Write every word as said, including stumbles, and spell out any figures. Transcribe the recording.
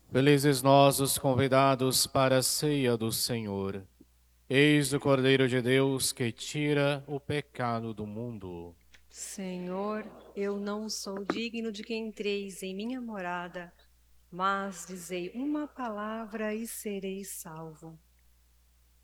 Felizes nós os convidados para a ceia do Senhor. Eis o Cordeiro de Deus que tira o pecado do mundo. Senhor, eu não sou digno de que entreis em minha morada, mas dizei uma palavra e serei salvo.